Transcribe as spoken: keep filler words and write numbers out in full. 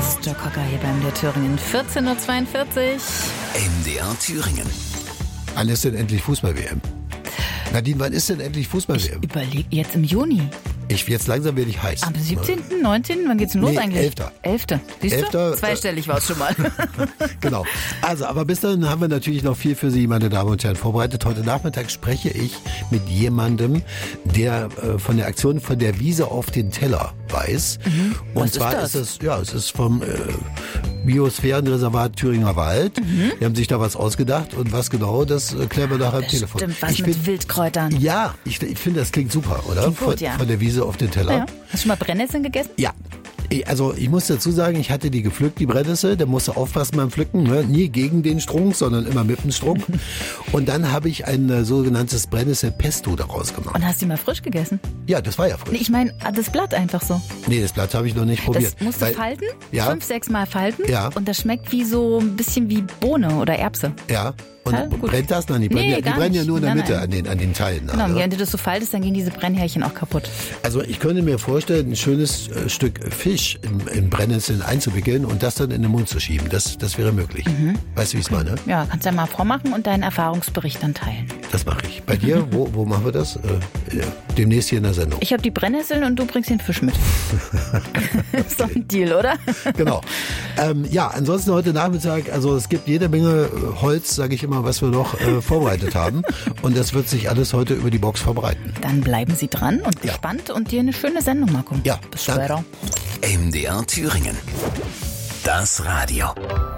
ist Joe Cocker hier beim M D R Thüringen. vierzehn Uhr zweiundvierzig. M D R Thüringen. Wann ist denn endlich Fußball-W M? Nadine, wann ist denn endlich Fußball-W M? Überleg, jetzt im Juni. Ich, jetzt langsam werde ich heiß. Am siebzehnten, neunzehnten, wann geht's denn los Nee, eigentlich? elfter elfter Siehst Elfter, du? Zweistellig war es schon mal. Genau. Also, aber bis dahin haben wir natürlich noch viel für Sie, meine Damen und Herren, vorbereitet. Heute Nachmittag spreche ich mit jemandem, der äh, von der Aktion von der Wiese auf den Teller weiß. Mhm. Und Was zwar ist ist, das? es, ja, es ist vom äh, Biosphärenreservat Thüringer Wald. Mhm. Die haben sich da was ausgedacht und was genau, das äh, klären wir nachher am Telefon. Stimmt, was ich mit bin, Wildkräutern. Ja, ich, ich finde, das klingt super, oder? Klingt gut, von, ja. von der Wiese auf den Teller. Ja. Hast du schon mal Brennnesseln gegessen? Ja. Also ich muss dazu sagen, ich hatte die gepflückt, die Brennnessel. Da musste aufpassen beim Pflücken. Ne? Nie gegen den Strunk, sondern immer mit dem Strunk. Und dann habe ich ein äh, sogenanntes Brennnessel-Pesto daraus gemacht. Und hast du die mal frisch gegessen? Ja, das war ja frisch. Nee, ich meine, das Blatt einfach so. Nee, das Blatt habe ich noch nicht probiert. Das musst du weil- falten, Ja. fünf, sechs Mal falten. Ja. Und das schmeckt wie so ein bisschen wie Bohne oder Erbse. Ja. Und Ja, gut. brennt das? Nein, die brennen, Nee, ja, die gar brennen ja nicht. nur in der Nein, Mitte nein. an den, an den Teilen. Genau, ne? und wenn du das so faltest, dann gehen diese Brennhärchen auch kaputt. Also ich könnte mir vorstellen, ein schönes äh, Stück Fisch in, in Brennnesseln einzuwickeln und das dann in den Mund zu schieben. Das, das wäre möglich. Weißt du, wie ich es meine? Ja, kannst du ja mal vormachen und deinen Erfahrungsbericht dann teilen. Das mache ich. Bei dir, wo, wo machen wir das? Äh, ja, demnächst hier in der Sendung. Ich habe die Brennnesseln und du bringst den Fisch mit. Ist doch ein Deal, oder? Genau. Ähm, ja, ansonsten heute Nachmittag, also es gibt jede Menge äh, Holz, sage ich immer, was wir noch äh, vorbereitet haben. Und das wird sich alles heute über die Box verbreiten. Dann bleiben Sie dran und Ja. gespannt und dir eine schöne Sendung machen. Ja, Bis danke. später. M D R Thüringen. Das Radio.